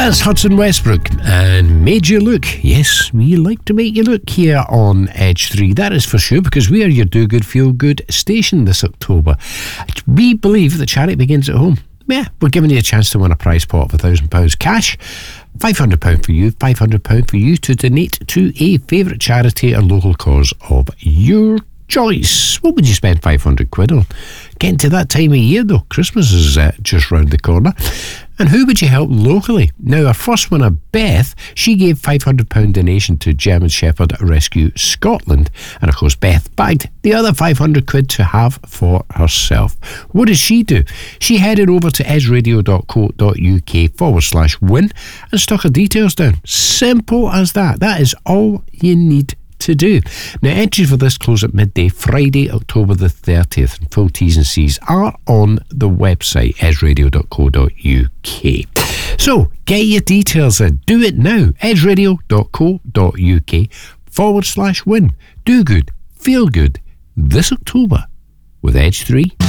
That's Hudson Westbrook and Made You Look. Yes, we like to make you look here on Edge 3. That is for sure, because we are your Do Good Feel Good station this October. We believe that charity begins at home. Yeah, we're giving you a chance to win a prize pot of £1,000 cash. £500 for you, £500 for you to donate to a favourite charity or local cause of your choice. What would you spend £500 on? Getting to that time of year though, Christmas is just round the corner. And who would you help locally? Now, our first winner, Beth, she gave £500 donation to German Shepherd Rescue Scotland. And of course, Beth bagged the other £500 to have for herself. What did she do? She headed over to edgeradio.co.uk/win and stuck her details down. Simple as that. That is all you need to do. Now, entries for this close at midday, Friday, October the 30th, and full T's and C's are on the website, edgeradio.co.uk. So, get your details in. Do it now, edgeradio.co.uk/win. Do good, feel good, this October with Edge 3.